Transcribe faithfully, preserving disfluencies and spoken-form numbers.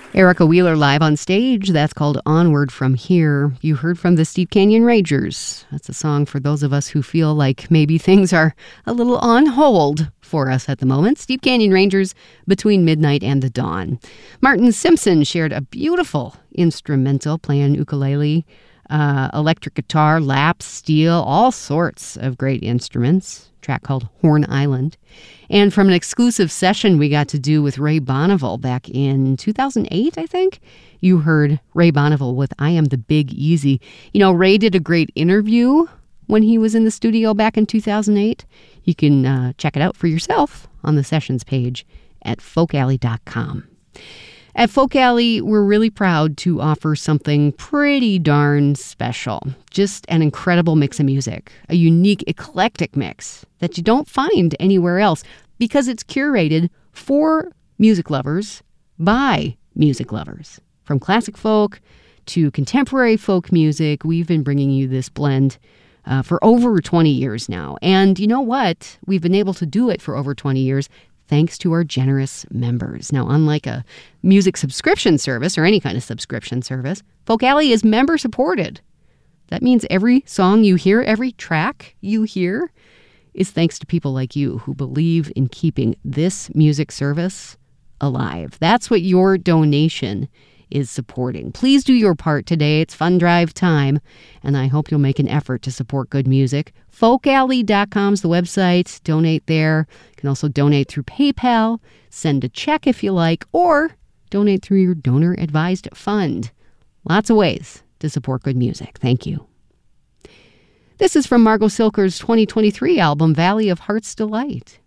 Erica Wheeler live on stage. That's called Onward From Here. You heard from the Steep Canyon Rangers. That's a song for those of us who feel like maybe things are a little on hold for us at the moment. Steep Canyon Rangers, Between Midnight and the Dawn. Martin Simpson shared a beautiful instrumental playing ukulele, uh, electric guitar, lap, steel, all sorts of great instruments. Track called Horn Island. And from an exclusive session we got to do with Ray Bonneville back in two thousand eight, I think, you heard Ray Bonneville with I Am the Big Easy. You know, Ray did a great interview when he was in the studio back in two thousand eight. You can uh, check it out for yourself on the sessions page at folk alley dot com. At Folk Alley, we're really proud to offer something pretty darn special. Just an incredible mix of music, a unique, eclectic mix that you don't find anywhere else because it's curated for music lovers by music lovers. From classic folk to contemporary folk music, we've been bringing you this blend uh, for over twenty years now. And you know what? We've been able to do it for over twenty years thanks to our generous members. Now, unlike a music subscription service or any kind of subscription service, Folk Alley is member supported. That means every song you hear, every track you hear, is thanks to people like you who believe in keeping this music service alive. That's what your donation is supporting. Please do your part today. It's fund drive time, and I hope you'll make an effort to support good music. folk alley dot com is the website. Donate there. You can also donate through PayPal, send a check if you like, or donate through your donor-advised fund. Lots of ways to support good music. Thank you. This is from Margot Silker's twenty twenty-three album, Valley of Heart's Delight.